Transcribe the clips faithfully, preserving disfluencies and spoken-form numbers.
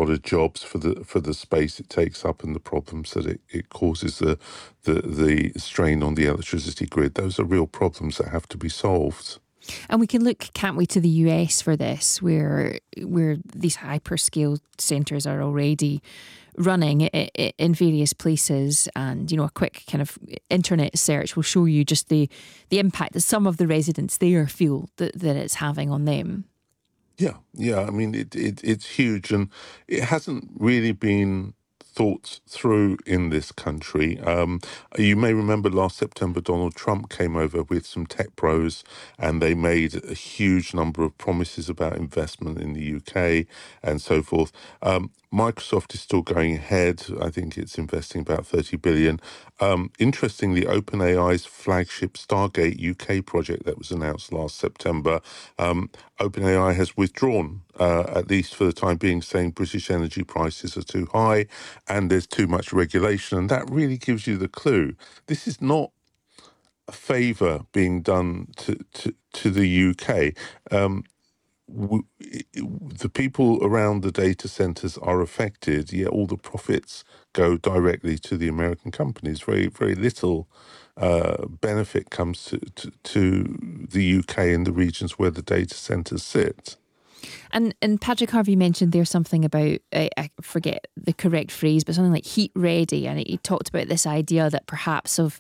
lot of jobs for the for the space it takes up and the problems that it, it causes, the, the the strain on the electricity grid. Those are real problems that have to be solved. And we can look, can't we, to the U S for this, where where these hyperscale centres are already running in various places, and you know, a quick kind of internet search will show you just the the impact that some of the residents there feel that, that it's having on them. Yeah, yeah. I mean, it, it it's huge, and it hasn't really been thought through in this country. Um, you may remember last September, Donald Trump came over with some tech pros, and they made a huge number of promises about investment in the U K and so forth. Um, Microsoft is still going ahead. I think it's investing about thirty billion. Um, interestingly, OpenAI's flagship Stargate U K project that was announced last September, um, OpenAI has withdrawn, uh, at least for the time being, saying British energy prices are too high and there's too much regulation. And that really gives you the clue. This is not a favour being done to, to, to the U K. Um, w- the people around the data centres are affected, yet all the profits go directly to the American companies. Very, very little uh, benefit comes to, to, to the U K and the regions where the data centres sit. And and Patrick Harvey mentioned there's something about, I, I forget the correct phrase, but something like heat ready. And he talked about this idea that perhaps of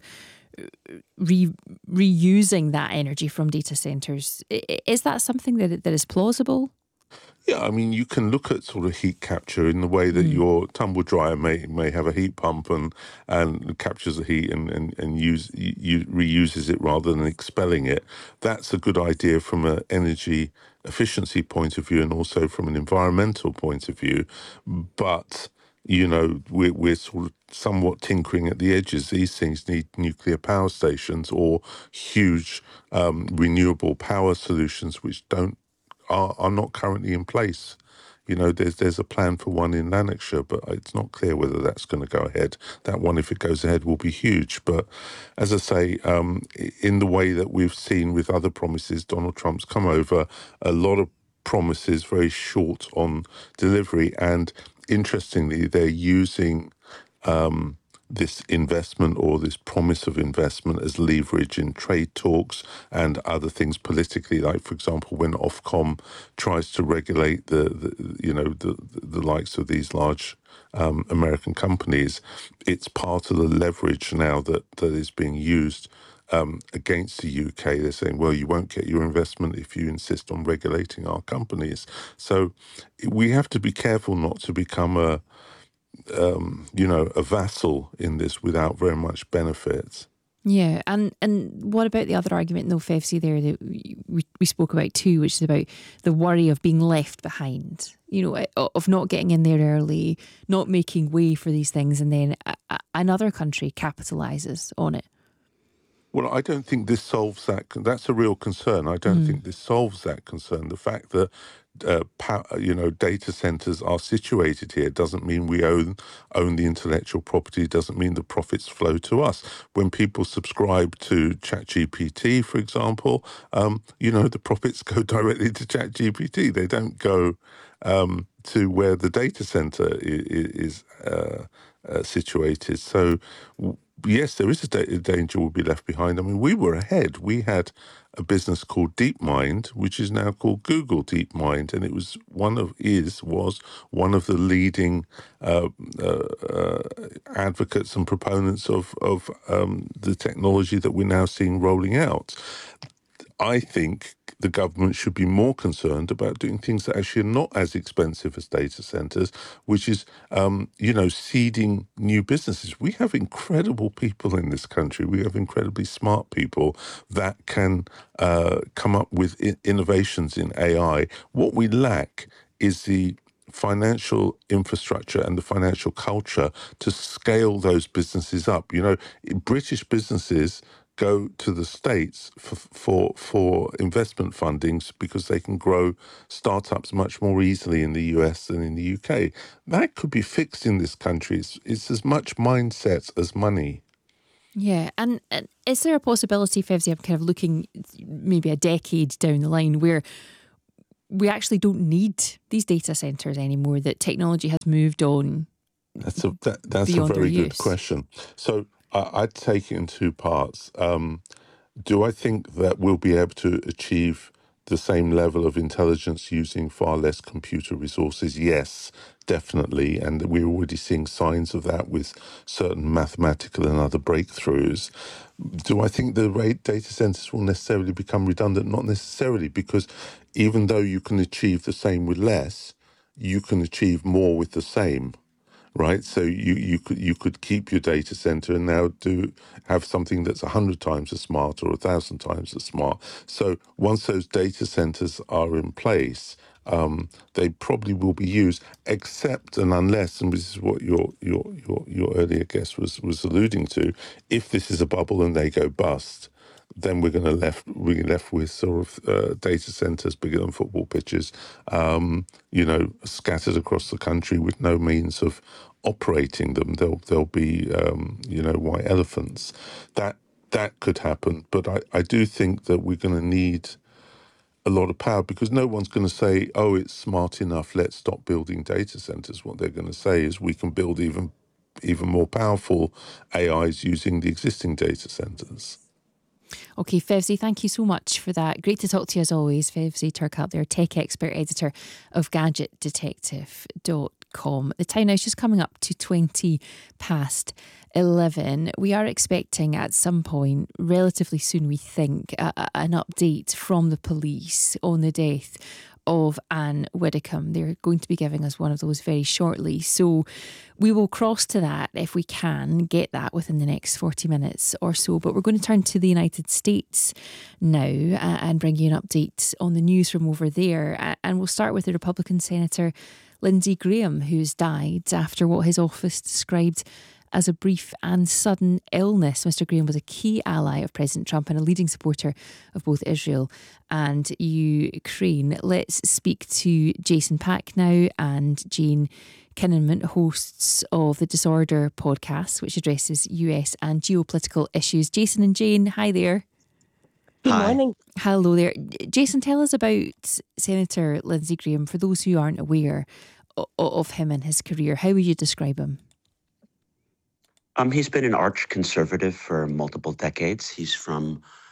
re, reusing that energy from data centres. Is that something that that is plausible? Yeah, I mean, you can look at sort of heat capture in the way that mm. your tumble dryer may may have a heat pump and and captures the heat and, and, and use you, reuses it rather than expelling it. That's a good idea from an energy efficiency point of view and also from an environmental point of view. But, you know, we're, we're sort of somewhat tinkering at the edges. These things need nuclear power stations or huge um, renewable power solutions which don't Are, are not currently in place. You know, there's there's a plan for one in Lanarkshire, but it's not clear whether that's going to go ahead. That one, if it goes ahead, will be huge. But as I say, um, in the way that we've seen with other promises, Donald Trump's come over, a lot of promises, very short on delivery. And interestingly, they're using um, this investment or this promise of investment as leverage in trade talks and other things politically, like, for example, when Ofcom tries to regulate the, the you know, the, the likes of these large um, American companies, it's part of the leverage now that, that is being used um, against the U K. They're saying, well, you won't get your investment if you insist on regulating our companies. So we have to be careful not to become a Um, you know, a vassal in this without very much benefit. Yeah, and and what about the other argument, though, Fevzi, there that we, we spoke about too, which is about the worry of being left behind, you know, of not getting in there early, not making way for these things, and then a, a, another country capitalises on it. Well, I don't think this solves that. That's a real concern. I don't mm. think this solves that concern. The fact that uh, power, you know, data centers are situated here doesn't mean we own own the intellectual property. Doesn't mean the profits flow to us. When people subscribe to ChatGPT, for example, um, you know, the profits go directly to ChatGPT. They don't go um, to where the data center is, is uh, uh, situated. So. Yes, there is a da- danger we'll be left behind. I mean, we were ahead. We had a business called DeepMind, which is now called Google DeepMind, and it was one of is was one of the leading uh, uh, uh, advocates and proponents of of um, the technology that we're now seeing rolling out. I think the government should be more concerned about doing things that actually are not as expensive as data centers, which is, um, you know, seeding new businesses. We have incredible people in this country. We have incredibly smart people that can uh, come up with I- innovations in A I. What we lack is the financial infrastructure and the financial culture to scale those businesses up. You know, British businesses go to the States for, for for investment fundings because they can grow startups much more easily in the U S than in the U K. That could be fixed in this country. It's, it's as much mindset as money. Yeah, and, and is there a possibility, Fevzi, I'm kind of looking maybe a decade down the line, where we actually don't need these data centres anymore, that technology has moved on? That's a that, that's a very good question. So I, I'd take it in two parts. Um, do I think that we'll be able to achieve the same level of intelligence using far less computer resources? Yes, definitely. And we're already seeing signs of that with certain mathematical and other breakthroughs. Do I think the data centers will necessarily become redundant? Not necessarily, because even though you can achieve the same with less, you can achieve more with the same. Right, so you, you could you could keep your data center and now do have something that's a hundred times as smart or a thousand times as smart. So once those data centers are in place, um, they probably will be used, except and unless, and this is what your your your your earlier guest was was alluding to, if this is a bubble and they go bust, then we're going to left we're left with sort of uh, data centers bigger than football pitches, um, you know, scattered across the country with no means of operating them. They'll they'll be um, you know, white elephants. That that could happen, but I, I do think that we're going to need a lot of power, because no one's going to say, oh, it's smart enough, let's stop building data centers. What they're going to say is we can build even even more powerful A Is using the existing data centers. Okay, Fevzi, thank you so much for that. Great to talk to you as always. Fevzi Turkalp, there, tech expert, editor of gadget detective dot com. The time now is just coming up to twenty past eleven. We are expecting at some point, relatively soon, we think, a, a, an update from the police on the death of Anne Widdecombe. They're going to be giving us one of those very shortly. So we will cross to that if we can get that within the next forty minutes or so. But we're going to turn to the United States now and bring you an update on the news from over there. And we'll start with the Republican Senator Lindsey Graham, who's died after what his office described as a brief and sudden illness. Mister Graham was a key ally of President Trump and a leading supporter of both Israel and Ukraine. Let's speak to Jason Pack now and Jane Kinninmont, hosts of the Disorder podcast, which addresses U S and geopolitical issues. Jason and Jane, hi there. Good hi. morning. Hello there. Jason, tell us about Senator Lindsey Graham, for those who aren't aware of him and his career. How would you describe him? Um, he's been an arch conservative for multiple decades. He's from